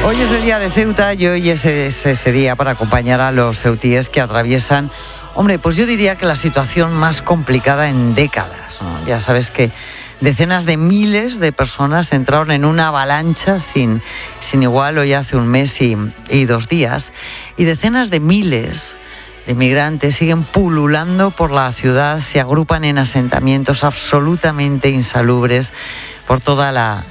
Hoy es el día de Ceuta y hoy es ese día para acompañar a los ceutíes que atraviesan, hombre, pues yo diría que la situación más complicada en décadas, ¿no? Ya sabes que decenas de miles de personas entraron en una avalancha sin igual hoy hace un mes y 2 días, y decenas de miles de migrantes siguen pululando por la ciudad, se agrupan en asentamientos absolutamente insalubres por toda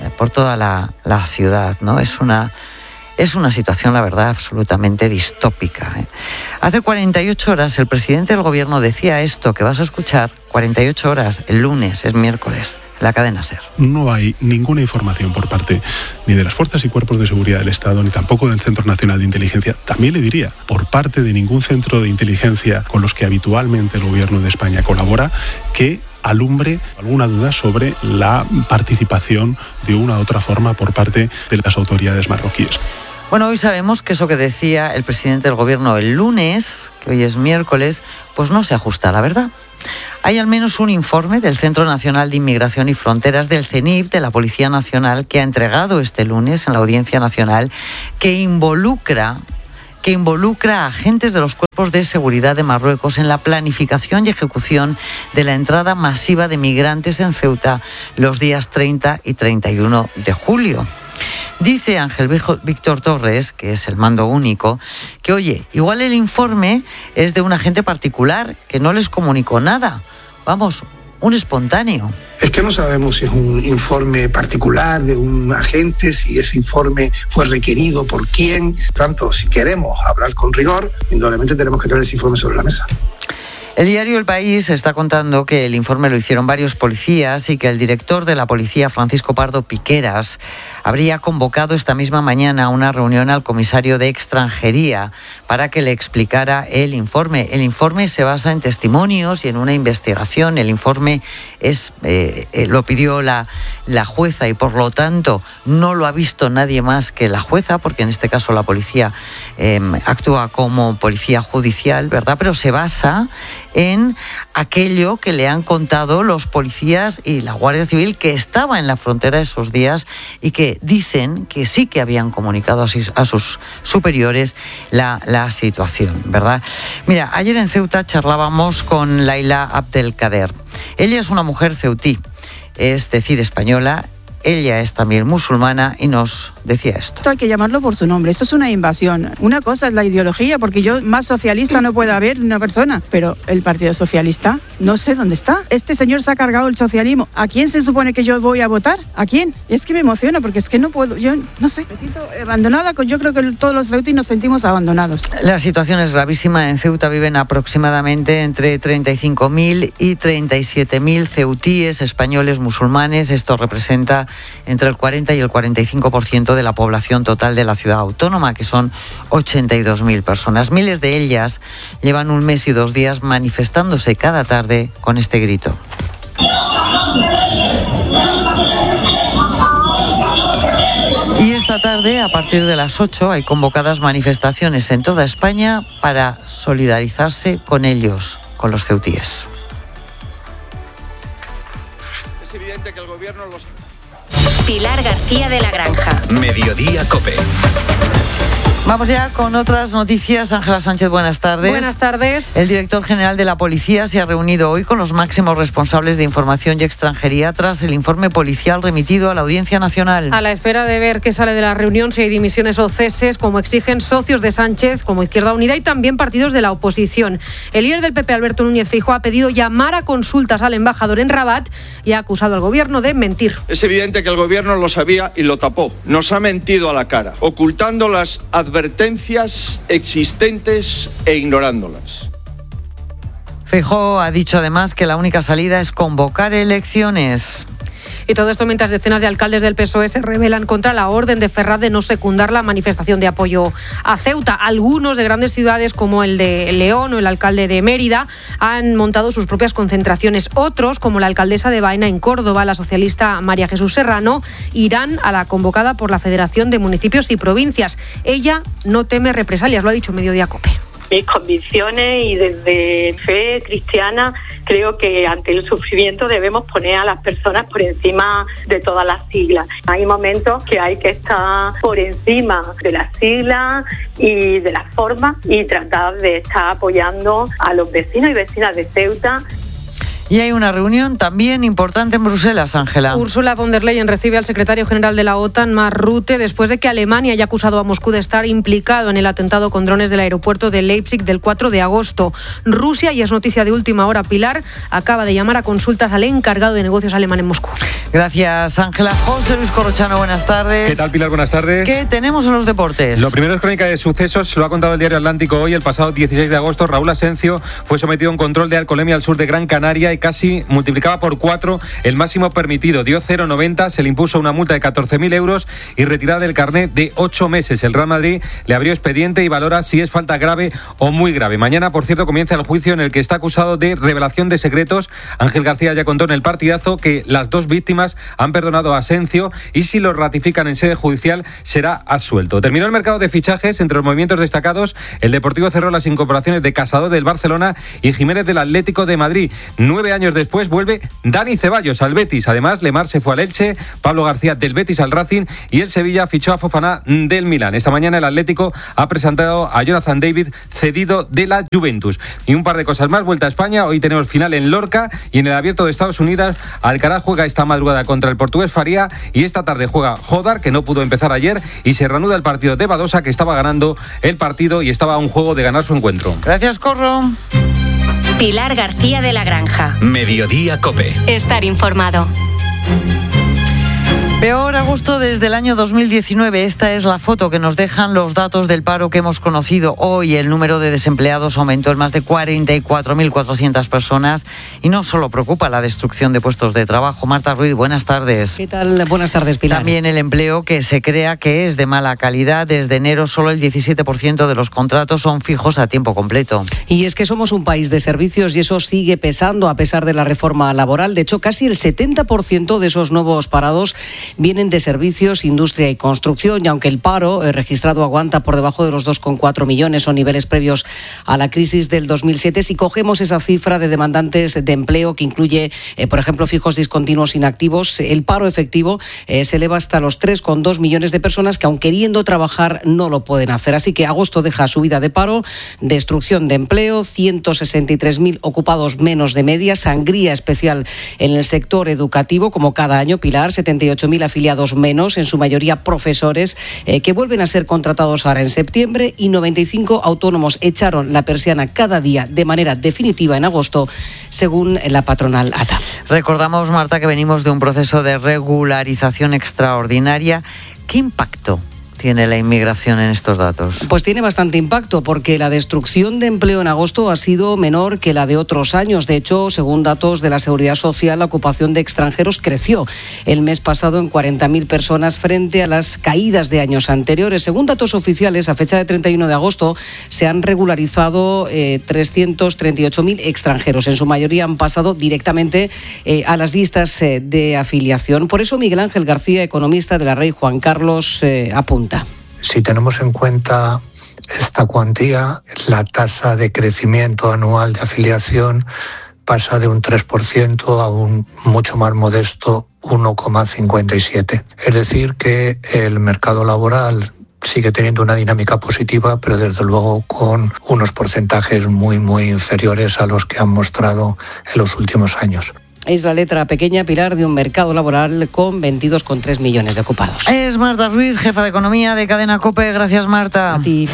la ciudad, ¿no? Es una situación, la verdad, absolutamente distópica, ¿eh? Hace 48 horas el presidente del gobierno decía esto que vas a escuchar, 48 horas, el lunes, es miércoles, en la cadena SER. No hay ninguna información por parte ni de las fuerzas y cuerpos de seguridad del Estado, ni tampoco del Centro Nacional de Inteligencia, también le diría, por parte de ningún centro de inteligencia con los que habitualmente el gobierno de España colabora, que alumbre alguna duda sobre la participación de una u otra forma por parte de las autoridades marroquíes. Bueno, hoy sabemos que eso que decía el presidente del gobierno el lunes, que hoy es miércoles, pues no se ajusta a la verdad. Hay al menos un informe del Centro Nacional de Inmigración y Fronteras, del CENIF, de la Policía Nacional, que ha entregado este lunes en la Audiencia Nacional, que involucra a agentes de los cuerpos de seguridad de Marruecos en la planificación y ejecución de la entrada masiva de migrantes en Ceuta los días 30 y 31 de julio. Dice Ángel Víctor Torres, que es el mando único, que oye, igual el informe es de un agente particular que no les comunicó nada. Vamos, un espontáneo. Es que no sabemos si es un informe particular de un agente, si ese informe fue requerido por quién. Tanto, si queremos hablar con rigor, indudablemente tenemos que traer ese informe sobre la mesa. El diario El País está contando que el informe lo hicieron varios policías y que el director de la policía, Francisco Pardo Piqueras, habría convocado esta misma mañana una reunión al comisario de Extranjería para que le explicara el informe. El informe se basa en testimonios y en una investigación. El informe lo pidió la jueza y por lo tanto no lo ha visto nadie más que la jueza, porque en este caso la policía actúa como policía judicial, ¿verdad? Pero se basa en aquello que le han contado los policías y la Guardia Civil que estaba en la frontera esos días y que dicen que sí que habían comunicado a sus superiores la situación, ¿verdad? Mira, ayer en Ceuta charlábamos con Laila Abdelkader. Ella es una mujer ceutí, es decir, española. Ella es también musulmana y nos decía esto. Esto hay que llamarlo por su nombre. Esto es una invasión. Una cosa es la ideología, porque yo más socialista no puede haber una persona, pero el Partido Socialista no sé dónde está. Este señor se ha cargado el socialismo. ¿A quién se supone que yo voy a votar? ¿A quién? Es que me emociona porque es que no puedo, yo no sé. Me siento abandonada. Yo creo que todos los ceutíes nos sentimos abandonados. La situación es gravísima. En Ceuta viven aproximadamente entre 35.000 y 37.000 ceutíes españoles musulmanes. Esto representa entre el 40 y el 45% de la población total de la ciudad autónoma, que son 82.000 personas. Miles de ellas llevan 1 mes y 2 días manifestándose cada tarde con este grito. Y esta tarde, a partir de las 8, hay convocadas manifestaciones en toda España para solidarizarse con ellos, con los ceutíes. Es evidente que el gobierno los... Pilar García de la Granja. Mediodía COPE. Vamos ya con otras noticias. Ángela Sánchez, buenas tardes. Buenas tardes. El director general de la Policía se ha reunido hoy con los máximos responsables de Información y Extranjería tras el informe policial remitido a la Audiencia Nacional. A la espera de ver qué sale de la reunión, si hay dimisiones o ceses, como exigen socios de Sánchez, como Izquierda Unida y también partidos de la oposición. El líder del PP, Alberto Núñez Feijóo, ha pedido llamar a consultas al embajador en Rabat y ha acusado al gobierno de mentir. Es evidente que el gobierno lo sabía y lo tapó. Nos ha mentido a la cara, ocultando las advertencias existentes e ignorándolas. Feijóo ha dicho además que la única salida es convocar elecciones. Y todo esto mientras decenas de alcaldes del PSOE se rebelan contra la orden de Ferraz de no secundar la manifestación de apoyo a Ceuta. Algunos de grandes ciudades como el de León o el alcalde de Mérida han montado sus propias concentraciones. Otros, como la alcaldesa de Baena en Córdoba, la socialista María Jesús Serrano, irán a la convocada por la Federación de Municipios y Provincias. Ella no teme represalias, lo ha dicho Mediodía COPE. mis convicciones y desde fe cristiana creo que ante el sufrimiento debemos poner a las personas por encima de todas las siglas. Hay momentos que hay que estar por encima de las siglas y de las formas y tratar de estar apoyando a los vecinos y vecinas de Ceuta. Y hay una reunión también importante en Bruselas, Ángela. Ursula von der Leyen recibe al secretario general de la OTAN, Mark Rutte, después de que Alemania haya acusado a Moscú de estar implicado en el atentado con drones del aeropuerto de Leipzig del 4 de agosto. Rusia, y es noticia de última hora, Pilar, acaba de llamar a consultas al encargado de negocios alemán en Moscú. Gracias, Ángela. José Luis Corrochano, buenas tardes. ¿Qué tal, Pilar? Buenas tardes. ¿Qué tenemos en los deportes? Lo primero es crónica de sucesos, lo ha contado el diario Atlántico hoy. El pasado 16 de agosto, Raúl Asencio fue sometido a un control de alcoholemia al sur de Gran Canaria y casi multiplicaba por 4 el máximo permitido. Dio 0,90, se le impuso una multa de 14.000 euros y retirada del carnet de 8 meses. El Real Madrid le abrió expediente y valora si es falta grave o muy grave. Mañana, por cierto, comienza el juicio en el que está acusado de revelación de secretos. Ángel García ya contó en el partidazo que las 2 víctimas han perdonado a Asencio y si lo ratifican en sede judicial será absuelto. Terminó el mercado de fichajes. Entre los movimientos destacados, el Deportivo cerró las incorporaciones de Casado del Barcelona y Jiménez del Atlético de Madrid. 9 años después vuelve Dani Ceballos al Betis. Además, Lemar se fue al Elche, Pablo García del Betis al Racing y el Sevilla fichó a Fofana del Milán. Esta mañana el Atlético ha presentado a Jonathan David, cedido de la Juventus. Y un par de cosas más. Vuelta a España. Hoy tenemos final en Lorca y en el Abierto de Estados Unidos. Alcaraz juega esta madrugada contra el portugués Faria y esta tarde juega Hodar, que no pudo empezar ayer, y se reanuda el partido de Badosa, que estaba ganando el partido y estaba a un juego de ganar su encuentro. Gracias, Corro. Pilar García de la Granja. Mediodía COPE. Estar informado. Peor agosto desde el año 2019. Esta es la foto que nos dejan los datos del paro que hemos conocido hoy. El número de desempleados aumentó en más de 44.400 personas y no solo preocupa la destrucción de puestos de trabajo. Marta Ruiz, buenas tardes. ¿Qué tal? Buenas tardes, Pilar. También el empleo que se crea que es de mala calidad. Desde enero solo el 17% de los contratos son fijos a tiempo completo. Y es que somos un país de servicios y eso sigue pesando a pesar de la reforma laboral. De hecho, casi el 70% de esos nuevos parados vienen de servicios, industria y construcción, y aunque el paro registrado aguanta por debajo de los 2,4 millones o niveles previos a la crisis del 2007, si cogemos esa cifra de demandantes de empleo que incluye, por ejemplo, fijos discontinuos inactivos, el paro efectivo se eleva hasta los 3,2 millones de personas que, aun queriendo trabajar, no lo pueden hacer. Así que agosto deja subida de paro, destrucción de empleo, 163.000 ocupados menos de media, sangría especial en el sector educativo, como cada año, Pilar, 78.000 afiliados menos, en su mayoría profesores, que vuelven a ser contratados ahora en septiembre, y 95 autónomos echaron la persiana cada día de manera definitiva en agosto, según la patronal ATA. Recordamos, Marta, que venimos de un proceso de regularización extraordinaria. ¿Qué impacto tiene la inmigración en estos datos? Pues tiene bastante impacto, porque la destrucción de empleo en agosto ha sido menor que la de otros años. De hecho, según datos de la Seguridad Social, la ocupación de extranjeros creció el mes pasado en 40.000 personas frente a las caídas de años anteriores. Según datos oficiales, a fecha de 31 de agosto se han regularizado 338.000 extranjeros. En su mayoría han pasado directamente a las listas de afiliación. Por eso Miguel Ángel García, economista de la Rey Juan Carlos, apunta. Si tenemos en cuenta esta cuantía, la tasa de crecimiento anual de afiliación pasa de un 3% a un mucho más modesto 1,57%. Es decir, que el mercado laboral sigue teniendo una dinámica positiva, pero desde luego con unos porcentajes muy, muy inferiores a los que han mostrado en los últimos años. Es la letra pequeña, Pilar, de un mercado laboral con 22,3 millones de ocupados. Es Marta Ruiz, jefa de Economía de Cadena COPE. Gracias, Marta. A ti.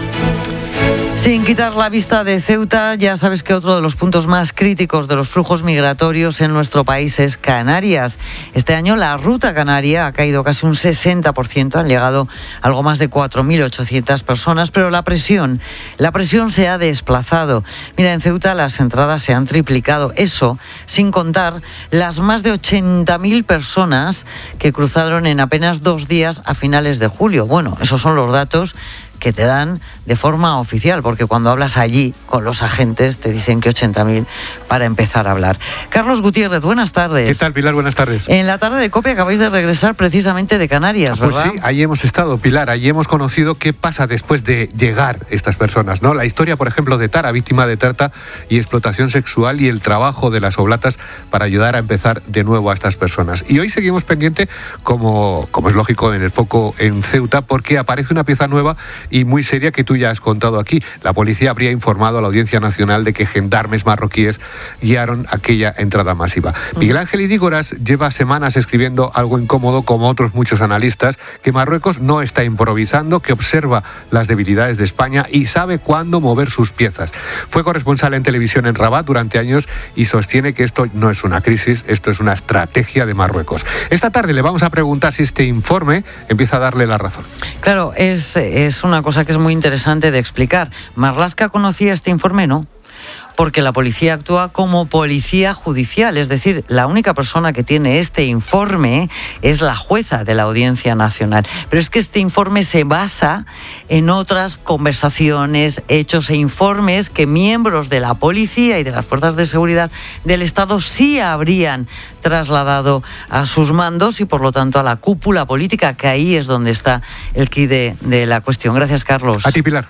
Sin quitar la vista de Ceuta, ya sabes que otro de los puntos más críticos de los flujos migratorios en nuestro país es Canarias. Este año la ruta canaria ha caído casi un 60%, han llegado algo más de 4.800 personas, pero la presión se ha desplazado. Mira, en Ceuta las entradas se han triplicado, eso sin contar las más de 80.000 personas que cruzaron en apenas 2 días a finales de julio. Bueno, esos son los datos que te dan de forma oficial, porque cuando hablas allí con los agentes te dicen que 80.000 para empezar a hablar. Carlos Gutiérrez, buenas tardes. ¿Qué tal, Pilar? Buenas tardes. En la tarde de COPE acabáis de regresar precisamente de Canarias, ¿verdad? Pues sí, allí hemos estado, Pilar. Allí hemos conocido qué pasa después de llegar estas personas, ¿no? La historia, por ejemplo, de Tara, víctima de trata y explotación sexual, y el trabajo de las oblatas para ayudar a empezar de nuevo a estas personas. Y hoy seguimos pendiente, como es lógico, en el foco en Ceuta, porque aparece una pieza nueva y muy seria que tú ya has contado aquí. La policía habría informado a la Audiencia Nacional de que gendarmes marroquíes guiaron aquella entrada masiva. Miguel Ángel Idígoras lleva semanas escribiendo algo incómodo, como otros muchos analistas, que Marruecos no está improvisando, que observa las debilidades de España y sabe cuándo mover sus piezas. Fue corresponsal en televisión en Rabat durante años y sostiene que esto no es una crisis, esto es una estrategia de Marruecos. Esta tarde le vamos a preguntar si este informe empieza a darle la razón. Claro, es una cosa que es muy interesante de explicar. Marlaska conocía este informe, ¿no? Porque la policía actúa como policía judicial, es decir, la única persona que tiene este informe es la jueza de la Audiencia Nacional. Pero es que este informe se basa en otras conversaciones, hechos e informes que miembros de la policía y de las fuerzas de seguridad del Estado sí habrían trasladado a sus mandos y, por lo tanto, a la cúpula política, que ahí es donde está el quid de la cuestión. Gracias, Carlos. A ti, Pilar.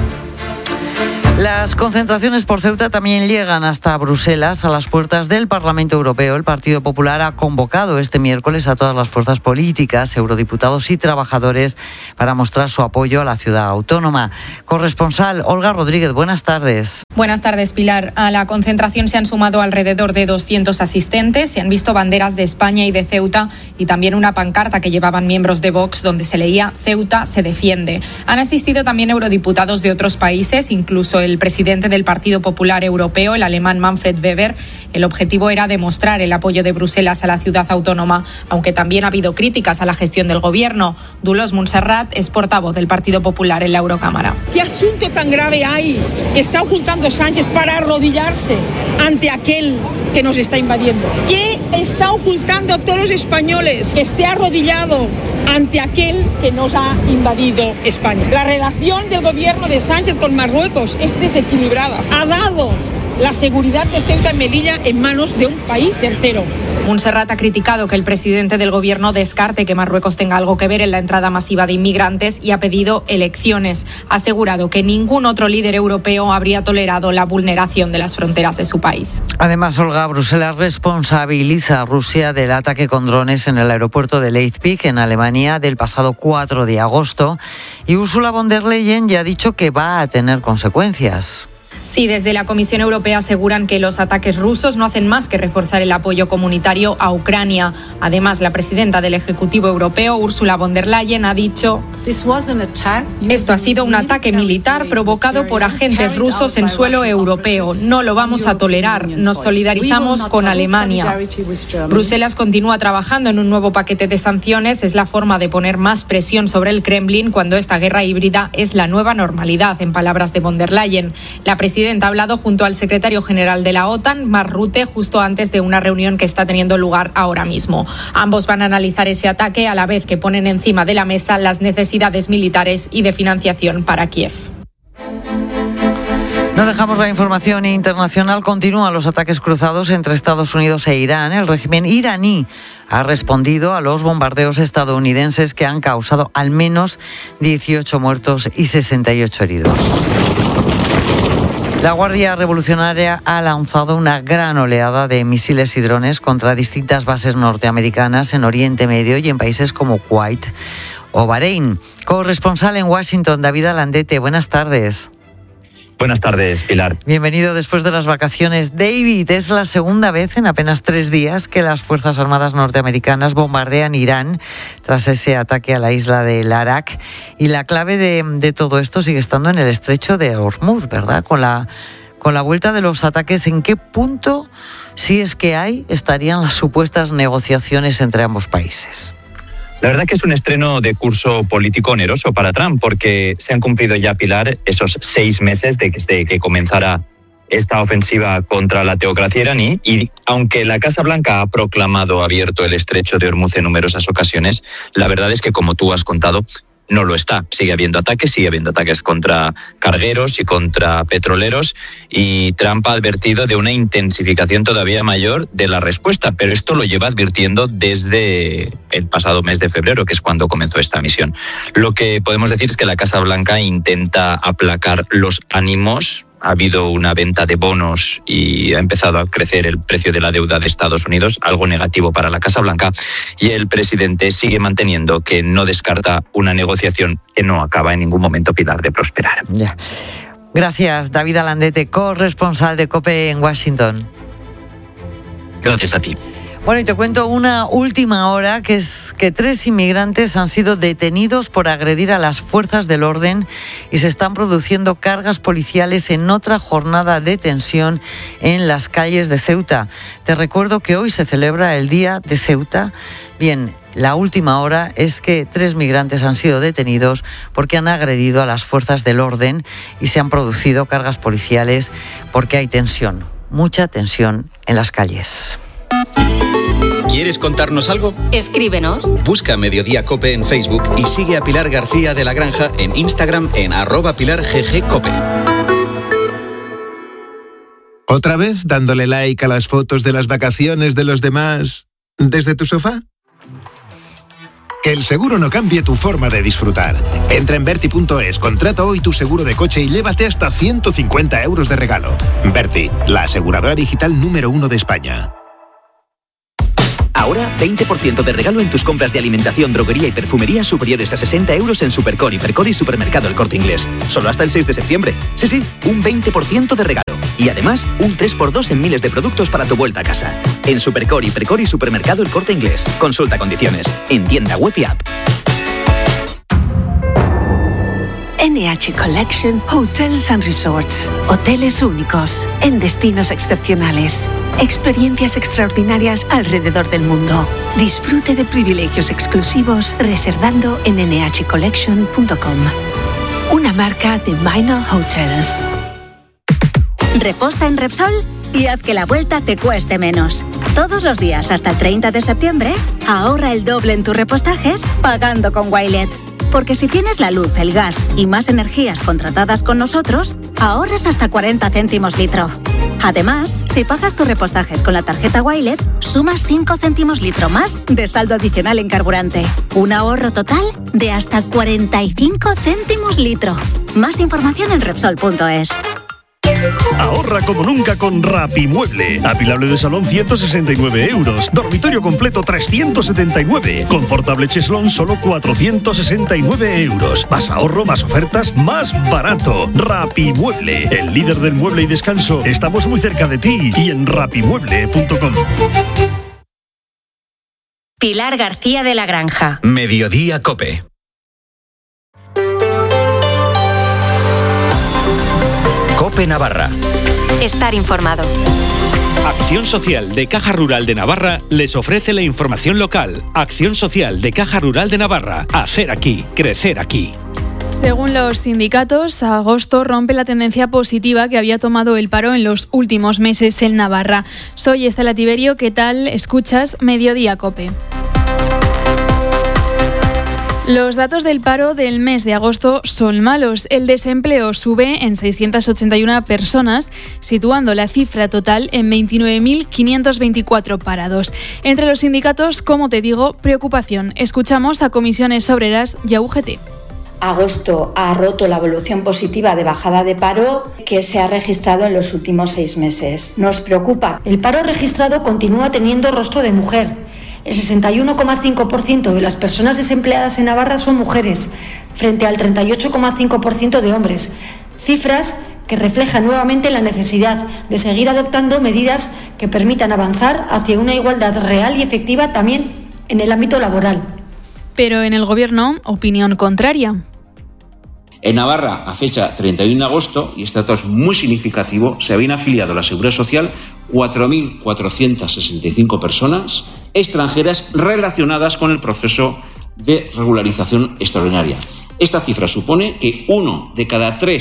Las concentraciones por Ceuta también llegan hasta Bruselas, a las puertas del Parlamento Europeo. El Partido Popular ha convocado este miércoles a todas las fuerzas políticas, eurodiputados y trabajadores para mostrar su apoyo a la ciudad autónoma. Corresponsal Olga Rodríguez, buenas tardes. Buenas tardes, Pilar. A la concentración se han sumado alrededor de 200 asistentes. Se han visto banderas de España y de Ceuta y también una pancarta que llevaban miembros de Vox donde se leía «Ceuta se defiende». Han asistido también eurodiputados de otros países, incluso el presidente del Partido Popular Europeo, el alemán Manfred Weber. El objetivo era demostrar el apoyo de Bruselas a la ciudad autónoma, aunque también ha habido críticas a la gestión del gobierno. Dolors Montserrat es portavoz del Partido Popular en la Eurocámara. ¿Qué asunto tan grave hay que está ocultando Sánchez para arrodillarse ante aquel que nos está invadiendo? ¿Qué está ocultando a todos los españoles que esté arrodillado ante aquel que nos ha invadido España? La relación del gobierno de Sánchez con Marruecos es desequilibrada. Ha dado la seguridad de Ceuta y Melilla en manos de un país tercero. Montserrat ha criticado que el presidente del gobierno descarte que Marruecos tenga algo que ver en la entrada masiva de inmigrantes y ha pedido elecciones. Ha asegurado que ningún otro líder europeo habría tolerado la vulneración de las fronteras de su país. Además, Olga, Bruselas responsabiliza a Rusia del ataque con drones en el aeropuerto de Leipzig, en Alemania, del pasado 4 de agosto. Y Ursula von der Leyen ya ha dicho que va a tener consecuencias. Sí, desde la Comisión Europea aseguran que los ataques rusos no hacen más que reforzar el apoyo comunitario a Ucrania. Además, la presidenta del Ejecutivo Europeo, Ursula von der Leyen, ha dicho: esto ha sido un ataque militar provocado por agentes rusos en suelo europeo. No lo vamos a tolerar. Nos solidarizamos con Alemania. Bruselas continúa trabajando en un nuevo paquete de sanciones. Es la forma de poner más presión sobre el Kremlin cuando esta guerra híbrida es la nueva normalidad, en palabras de von der Leyen. La presidenta ha hablado junto al secretario general de la OTAN, Mark Rutte, justo antes de una reunión que está teniendo lugar ahora mismo. Ambos van a analizar ese ataque a la vez que ponen encima de la mesa las necesidades militares y de financiación para Kiev. No dejamos la información internacional. Continúan los ataques cruzados entre Estados Unidos e Irán. El régimen iraní ha respondido a los bombardeos estadounidenses que han causado al menos 18 muertos y 68 heridos. La Guardia Revolucionaria ha lanzado una gran oleada de misiles y drones contra distintas bases norteamericanas en Oriente Medio y en países como Kuwait o Bahrein. Corresponsal en Washington, David Alandete, buenas tardes. Buenas tardes, Pilar. Bienvenido después de las vacaciones. David, es la segunda vez en apenas 3 días que las Fuerzas Armadas norteamericanas bombardean Irán tras ese ataque a la isla de Arak. Y la clave de todo esto sigue estando en el estrecho de Hormuz, ¿verdad? Con la vuelta de los ataques, ¿en qué punto, si es que hay, estarían las supuestas negociaciones entre ambos países? La verdad que es un estreno de curso político oneroso para Trump, porque se han cumplido ya, Pilar, esos 6 meses desde que comenzara esta ofensiva contra la teocracia iraní, y aunque la Casa Blanca ha proclamado abierto el estrecho de Hormuz en numerosas ocasiones, la verdad es que, como tú has contado, no lo está. Sigue habiendo ataques contra cargueros y contra petroleros, y Trump ha advertido de una intensificación todavía mayor de la respuesta, pero esto lo lleva advirtiendo desde el pasado mes de febrero, que es cuando comenzó esta misión. Lo que podemos decir es que la Casa Blanca intenta aplacar los ánimos. Ha habido una venta de bonos y ha empezado a crecer el precio de la deuda de Estados Unidos, algo negativo para la Casa Blanca, y el presidente sigue manteniendo que no descarta una negociación que no acaba en ningún momento, Pilar, de prosperar. Ya. Gracias, David Alandete, corresponsal de COPE en Washington. Gracias a ti. Bueno, y te cuento una última hora, que es que 3 inmigrantes han sido detenidos por agredir a las fuerzas del orden y se están produciendo cargas policiales en otra jornada de tensión en las calles de Ceuta. Te recuerdo que hoy se celebra el Día de Ceuta. Bien, la última hora es que 3 migrantes han sido detenidos porque han agredido a las fuerzas del orden y se han producido cargas policiales porque hay tensión, mucha tensión en las calles. ¿Quieres contarnos algo? Escríbenos. Busca Mediodía COPE en Facebook y sigue a Pilar García de la Granja en Instagram en @PilarGGCope. ¿Otra vez dándole like a las fotos de las vacaciones de los demás desde tu sofá? Que el seguro no cambie tu forma de disfrutar. Entra en Verti.es, contrata hoy tu seguro de coche y llévate hasta 150 euros de regalo. Verti, la aseguradora digital número 1 de España. Ahora, 20% de regalo en tus compras de alimentación, droguería y perfumería superiores a 60 euros en Supercore, Hipercore y Supermercado El Corte Inglés. Solo hasta el 6 de septiembre. Sí, un 20% de regalo. Y además, un 3x2 en miles de productos para tu vuelta a casa. En Supercore, Hipercore y Supermercado El Corte Inglés. Consulta condiciones. En tienda web y app. NH Collection Hotels and Resorts. Hoteles únicos, en destinos excepcionales. Experiencias extraordinarias alrededor del mundo. Disfrute de privilegios exclusivos reservando en nhcollection.com. Una marca de Minor Hotels. Reposta en Repsol y haz que la vuelta te cueste menos. Todos los días hasta el 30 de septiembre, ahorra el doble en tus repostajes pagando con Wilet. Porque si tienes la luz, el gas y más energías contratadas con nosotros, ahorras hasta 40 céntimos litro. Además, si pagas tus repostajes con la tarjeta Wilet, sumas 5 céntimos litro más de saldo adicional en carburante. Un ahorro total de hasta 45 céntimos litro. Más información en Repsol.es. Ahorra como nunca con Rapimueble. Apilable de salón 169 euros. Dormitorio completo 379. Confortable cheslón solo 469 euros. Más ahorro, más ofertas, más barato. Rapimueble, el líder del mueble y descanso. Estamos muy cerca de ti y en rapimueble.com. Pilar García de la Granja. Mediodía COPE. COPE Navarra. Estar informado. Acción Social de Caja Rural de Navarra les ofrece la información local. Acción Social de Caja Rural de Navarra. Hacer aquí, crecer aquí. Según los sindicatos, agosto rompe la tendencia positiva que había tomado el paro en los últimos meses en Navarra. Soy Estela Tiberio, ¿qué tal? Escuchas Mediodía COPE. Los datos del paro del mes de agosto son malos. El desempleo sube en 681 personas, situando la cifra total en 29.524 parados. Entre los sindicatos, como te digo, preocupación. Escuchamos a Comisiones Obreras y a UGT. Agosto ha roto la evolución positiva de bajada de paro que se ha registrado en los últimos 6 meses. Nos preocupa. El paro registrado continúa teniendo rostro de mujer. El 61,5% de las personas desempleadas en Navarra son mujeres, frente al 38,5% de hombres. Cifras que reflejan nuevamente la necesidad de seguir adoptando medidas que permitan avanzar hacia una igualdad real y efectiva también en el ámbito laboral. Pero en el Gobierno, opinión contraria. En Navarra, a fecha 31 de agosto, y este dato es muy significativo, se habían afiliado a la Seguridad Social 4.465 personas extranjeras relacionadas con el proceso de regularización extraordinaria. Esta cifra supone que 1 de cada 3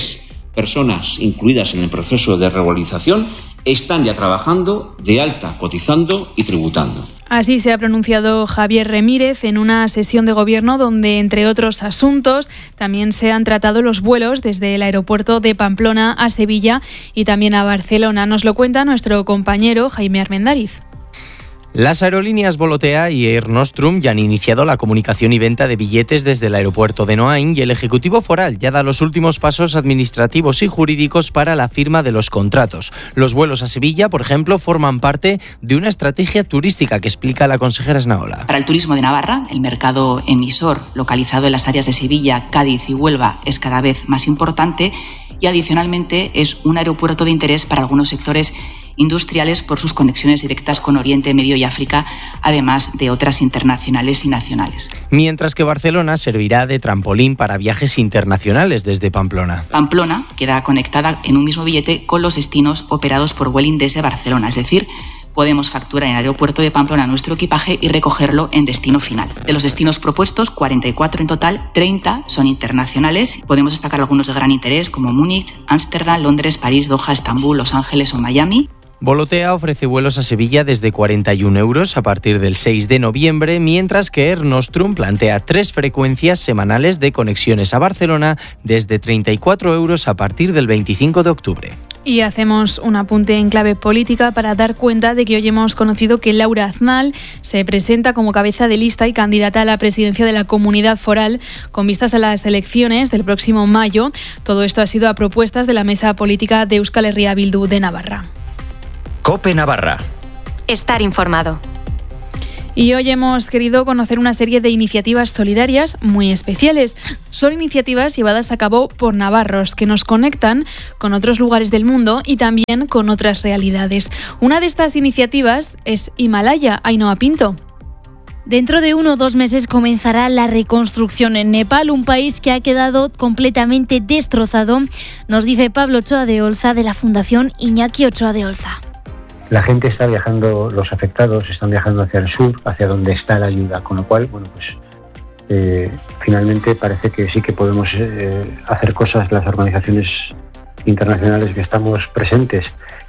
personas incluidas en el proceso de regularización están ya trabajando de alta, cotizando y tributando. Así se ha pronunciado Javier Ramírez en una sesión de gobierno donde, entre otros asuntos, también se han tratado los vuelos desde el aeropuerto de Pamplona a Sevilla y también a Barcelona. Nos lo cuenta nuestro compañero Jaime Armendáriz. Las aerolíneas Volotea y Air Nostrum ya han iniciado la comunicación y venta de billetes desde el aeropuerto de Noain y el Ejecutivo Foral ya da los últimos pasos administrativos y jurídicos para la firma de los contratos. Los vuelos a Sevilla, por ejemplo, forman parte de una estrategia turística que explica la consejera Esnaola. Para el turismo de Navarra, el mercado emisor localizado en las áreas de Sevilla, Cádiz y Huelva es cada vez más importante y adicionalmente es un aeropuerto de interés para algunos sectores industriales por sus conexiones directas con Oriente Medio y África, además de otras internacionales y nacionales. Mientras que Barcelona servirá de trampolín para viajes internacionales desde Pamplona. Pamplona queda conectada en un mismo billete con los destinos operados por Vueling desde Barcelona, es decir, podemos facturar en el aeropuerto de Pamplona nuestro equipaje y recogerlo en destino final. De los destinos propuestos, 44 en total, 30 son internacionales. Podemos destacar algunos de gran interés como Múnich, Ámsterdam, Londres, París, Doha, Estambul, Los Ángeles o Miami. Volotea ofrece vuelos a Sevilla desde 41 euros a partir del 6 de noviembre, mientras que Air Nostrum plantea 3 frecuencias semanales de conexiones a Barcelona desde 34 euros a partir del 25 de octubre. Y hacemos un apunte en clave política para dar cuenta de que hoy hemos conocido que Laura Aznal se presenta como cabeza de lista y candidata a la presidencia de la Comunidad Foral con vistas a las elecciones del próximo mayo. Todo esto ha sido a propuestas de la Mesa Política de Euskal Herria Bildu de Navarra. COPE Navarra. Estar informado. Y hoy hemos querido conocer una serie de iniciativas solidarias muy especiales. Son iniciativas llevadas a cabo por navarros que nos conectan con otros lugares del mundo y también con otras realidades. Una de estas iniciativas es Himalaya. Ainhoa Pinto. Dentro de 1 o 2 meses comenzará la reconstrucción en Nepal, un país que ha quedado completamente destrozado, nos dice Pablo Ochoa de Olza de la Fundación Iñaki Ochoa de Olza. La gente está viajando, los afectados están viajando hacia el sur, hacia donde está la ayuda, con lo cual, bueno, pues finalmente parece que sí que podemos hacer cosas las organizaciones internacionales que estamos presentes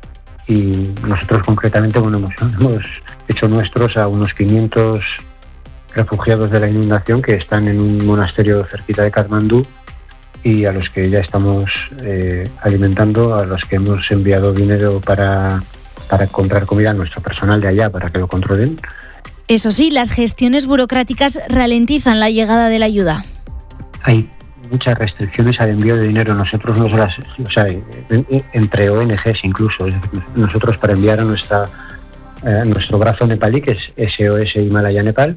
y nosotros concretamente, bueno, hemos hecho nuestros a unos 500 refugiados de la inundación que están en un monasterio cerquita de Katmandú y a los que ya estamos alimentando, a los que hemos enviado dinero para comprar comida a nuestro personal de allá para que lo controlen. Eso sí, las gestiones burocráticas ralentizan la llegada de la ayuda. Hay muchas restricciones al envío de dinero. Nosotros no se las, entre ONGs incluso. Nosotros para enviar a nuestro brazo nepalí, que es SOS Himalaya Nepal,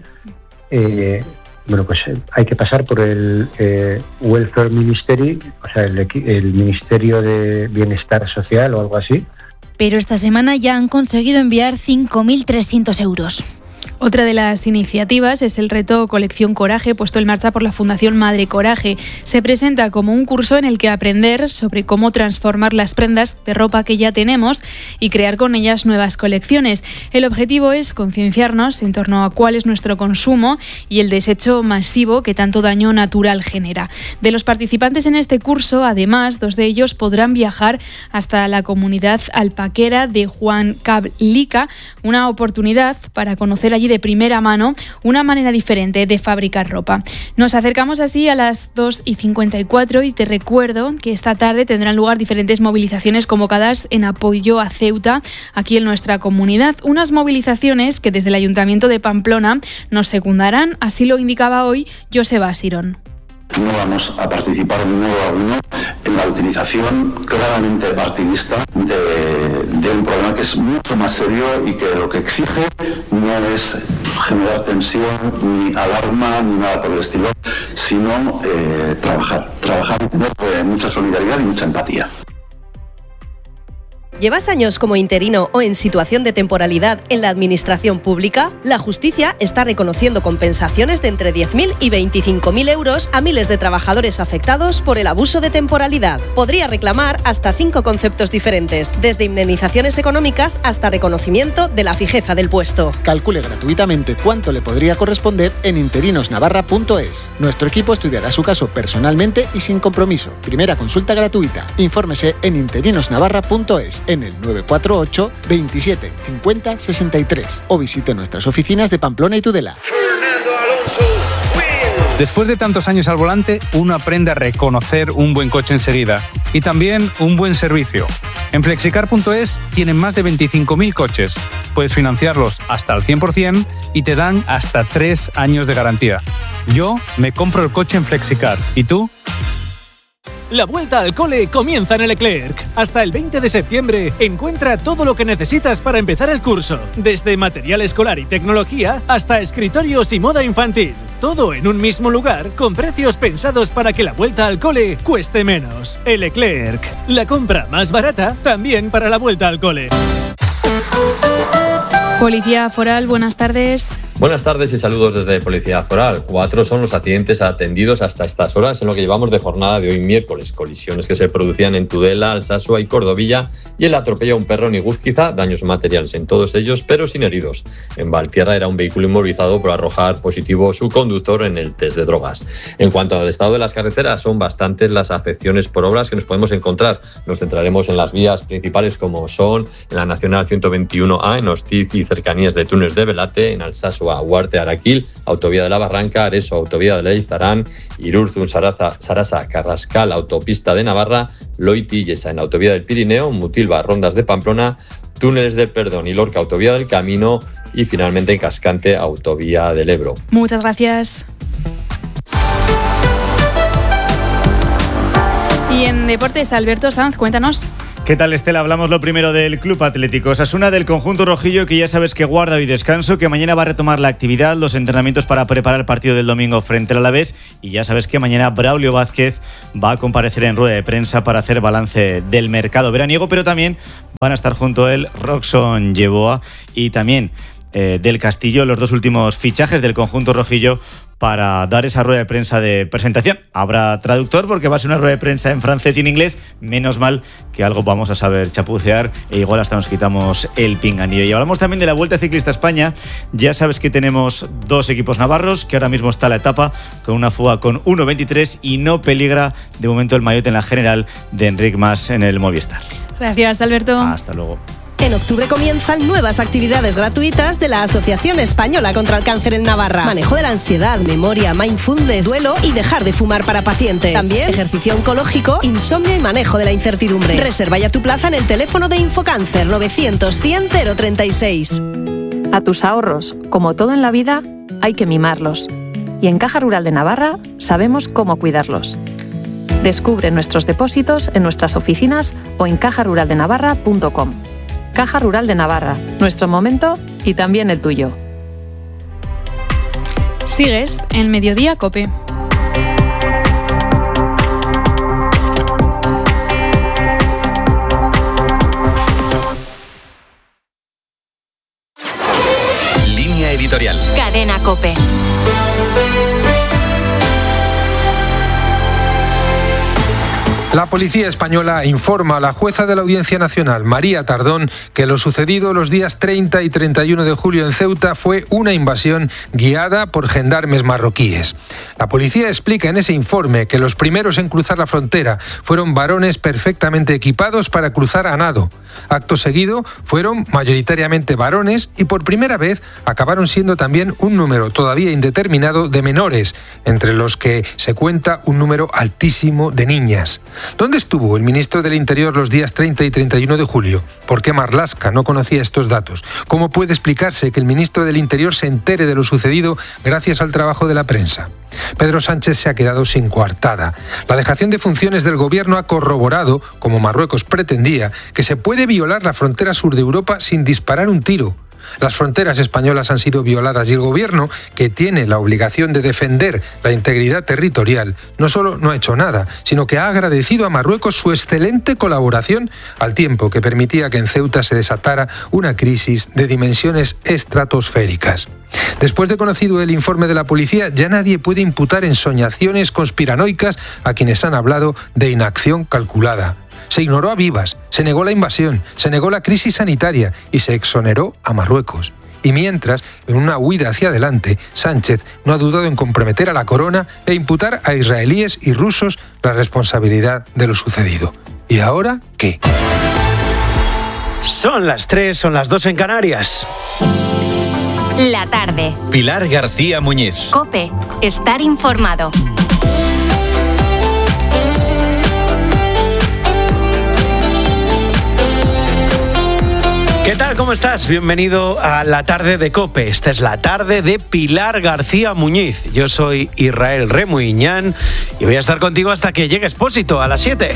pues hay que pasar por el Welfare Ministry, o sea, el Ministerio de Bienestar Social o algo así. Pero esta semana ya han conseguido enviar 5.300 euros. Otra de las iniciativas es el reto Colección Coraje, puesto en marcha por la Fundación Madre Coraje. Se presenta como un curso en el que aprender sobre cómo transformar las prendas de ropa que ya tenemos y crear con ellas nuevas colecciones. El objetivo es concienciarnos en torno a cuál es nuestro consumo y el desecho masivo que tanto daño natural genera. De los participantes en este curso, además, 2 de ellos podrán viajar hasta la comunidad alpaquera de Juan Cablica, una oportunidad para conocer allí de primera mano una manera diferente de fabricar ropa. Nos acercamos así a las 2:54 y te recuerdo que esta tarde tendrán lugar diferentes movilizaciones convocadas en apoyo a Ceuta, aquí en nuestra comunidad. Unas movilizaciones que desde el Ayuntamiento de Pamplona nos secundarán, así lo indicaba hoy Joseba Asirón. No vamos a participar de uno a uno en la utilización claramente partidista de un problema que es mucho más serio y que lo que exige no es generar tensión, ni alarma, ni nada por el estilo, sino trabajar y tener mucha solidaridad y mucha empatía. ¿Llevas años como interino o en situación de temporalidad en la administración pública? La justicia está reconociendo compensaciones de entre 10.000 y 25.000 euros a miles de trabajadores afectados por el abuso de temporalidad. Podría reclamar hasta 5 conceptos diferentes, desde indemnizaciones económicas hasta reconocimiento de la fijeza del puesto. Calcule gratuitamente cuánto le podría corresponder en interinosnavarra.es. Nuestro equipo estudiará su caso personalmente y sin compromiso. Primera consulta gratuita. Infórmese en interinosnavarra.es, en el 948 27 50 63 o visite nuestras oficinas de Pamplona y Tudela. Después de tantos años al volante, uno aprende a reconocer un buen coche enseguida y también un buen servicio. En Flexicar.es tienen más de 25.000 coches. Puedes financiarlos hasta el 100% y te dan hasta 3 años de garantía. Yo me compro el coche en Flexicar. ¿Y tú? La vuelta al cole comienza en el Leclerc. Hasta el 20 de septiembre encuentra todo lo que necesitas para empezar el curso, desde material escolar y tecnología hasta escritorios y moda infantil. Todo en un mismo lugar, con precios pensados para que la vuelta al cole cueste menos. El Leclerc, la compra más barata también para la vuelta al cole. Policía Foral, buenas tardes. Buenas tardes y saludos desde Policía Foral. 4 son los accidentes atendidos hasta estas horas en lo que llevamos de jornada de hoy miércoles. Colisiones que se producían en Tudela, Alsasua y Cordovilla, y el atropello a un perro en Iguzquiza, daños materiales en todos ellos, pero sin heridos. En Valtierra era un vehículo inmovilizado por arrojar positivo su conductor en el test de drogas. En cuanto al estado de las carreteras, son bastantes las afecciones por obras que nos podemos encontrar. Nos centraremos en las vías principales, como son en la Nacional 121A, en Hostiz y cercanías de Túnez de Velate, en Alsasua, Huarte, Araquil, Autovía de la Barranca, Areso, Autovía de Leizarán, Irurzun, Sarasa, Carrascal, Autopista de Navarra, Loiti, Yesa en la Autovía del Pirineo, Mutilva, Rondas de Pamplona, Túneles del Perdón y Lorca, Autovía del Camino, y finalmente en Cascante, Autovía del Ebro. Muchas gracias. Y en deportes, Alberto Sanz, cuéntanos. ¿Qué tal, Estela? Hablamos lo primero del Club Atlético Osasuna, del conjunto rojillo, que ya sabes que guarda hoy descanso, que mañana va a retomar la actividad, los entrenamientos para preparar el partido del domingo frente al Alavés, y ya sabes que mañana Braulio Vázquez va a comparecer en rueda de prensa para hacer balance del mercado veraniego, pero también van a estar junto a él Roxon Yeboah y también del Castillo, los 2 últimos fichajes del conjunto rojillo, para dar esa rueda de prensa de presentación. Habrá traductor porque va a ser una rueda de prensa en francés y en inglés. Menos mal que algo vamos a saber chapucear e igual hasta nos quitamos el pinganillo. Y hablamos también de la Vuelta Ciclista a España. Ya sabes que tenemos 2 equipos navarros, que ahora mismo está la etapa con una fuga con 1.23 y no peligra de momento el maillot en la general de Enric Mas en el Movistar. Gracias, Alberto. Hasta luego. En octubre comienzan nuevas actividades gratuitas de la Asociación Española contra el Cáncer en Navarra. Manejo de la ansiedad, memoria, mindfulness, duelo y dejar de fumar para pacientes. También ejercicio oncológico, insomnio y manejo de la incertidumbre. Reserva ya tu plaza en el teléfono de Infocáncer 900 100 036. A tus ahorros, como todo en la vida, hay que mimarlos. Y en Caja Rural de Navarra sabemos cómo cuidarlos. Descubre nuestros depósitos en nuestras oficinas o en cajaruraldenavarra.com. Caja Rural de Navarra, nuestro momento y también el tuyo. Sigues en Mediodía COPE. Línea editorial. Cadena COPE. La policía española informa a la jueza de la Audiencia Nacional, María Tardón, que lo sucedido los días 30 y 31 de julio en Ceuta fue una invasión guiada por gendarmes marroquíes. La policía explica en ese informe que los primeros en cruzar la frontera fueron varones perfectamente equipados para cruzar a nado. Acto seguido, fueron mayoritariamente varones y por primera vez acabaron siendo también un número todavía indeterminado de menores, entre los que se cuenta un número altísimo de niñas. ¿Dónde estuvo el ministro del Interior los días 30 y 31 de julio? ¿Por qué Marlaska no conocía estos datos? ¿Cómo puede explicarse que el ministro del Interior se entere de lo sucedido gracias al trabajo de la prensa? Pedro Sánchez se ha quedado sin coartada. La dejación de funciones del gobierno ha corroborado, como Marruecos pretendía, que se puede violar la frontera sur de Europa sin disparar un tiro. Las fronteras españolas han sido violadas y el gobierno, que tiene la obligación de defender la integridad territorial, no solo no ha hecho nada, sino que ha agradecido a Marruecos su excelente colaboración al tiempo que permitía que en Ceuta se desatara una crisis de dimensiones estratosféricas. Después de conocido el informe de la policía, ya nadie puede imputar ensoñaciones conspiranoicas a quienes han hablado de inacción calculada. Se ignoró a vivas, se negó la invasión, se negó la crisis sanitaria y se exoneró a Marruecos. Y mientras, en una huida hacia adelante, Sánchez no ha dudado en comprometer a la corona e imputar a israelíes y rusos la responsabilidad de lo sucedido. ¿Y ahora qué? Son las 3, son las 2 en Canarias. La tarde. Pilar García Muñiz. COPE. Estar informado. ¿Qué tal? ¿Cómo estás? Bienvenido a la tarde de COPE. Esta es la tarde de Pilar García Muñiz. Yo soy Israel Remuiñán y voy a estar contigo hasta que llegue Expósito a las 7.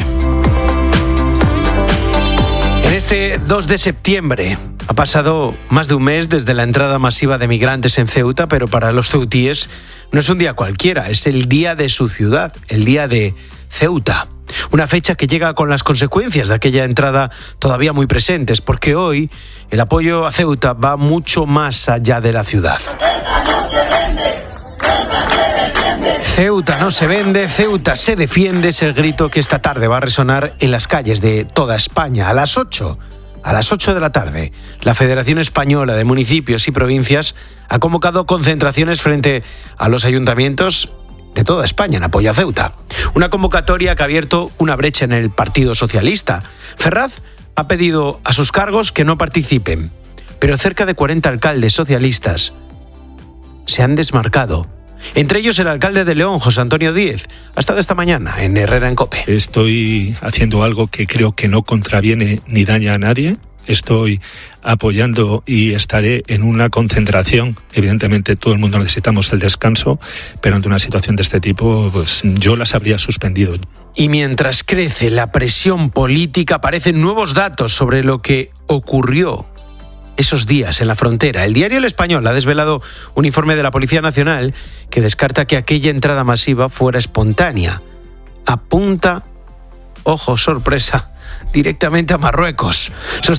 En este 2 de septiembre ha pasado más de un mes desde la entrada masiva de migrantes en Ceuta, pero para los ceutíes no es un día cualquiera, es el día de su ciudad, el día de Ceuta. Una fecha que llega con las consecuencias de aquella entrada todavía muy presentes, porque hoy el apoyo a Ceuta va mucho más allá de la ciudad. Ceuta no se vende, Ceuta se defiende, es el grito que esta tarde va a resonar en las calles de toda España. A las 8 de la tarde, la Federación Española de Municipios y Provincias ha convocado concentraciones frente a los ayuntamientos de toda España en apoyo a Ceuta. Una convocatoria que ha abierto una brecha en el Partido Socialista. Ferraz ha pedido a sus cargos que no participen, pero cerca de 40 alcaldes socialistas se han desmarcado. Entre ellos el alcalde de León, José Antonio Díez, ha estado esta mañana en Herrera en COPE. Estoy haciendo algo que creo que no contraviene ni daña a nadie. Estoy apoyando y estaré en una concentración. Evidentemente todo el mundo necesitamos el descanso, pero ante una situación de este tipo, pues yo las habría suspendido. Y mientras crece la presión política, aparecen nuevos datos sobre lo que ocurrió esos días en la frontera. El diario El Español ha desvelado un informe de la Policía Nacional que descarta que aquella entrada masiva fuera espontánea. Apunta, ojo, sorpresa, directamente a Marruecos.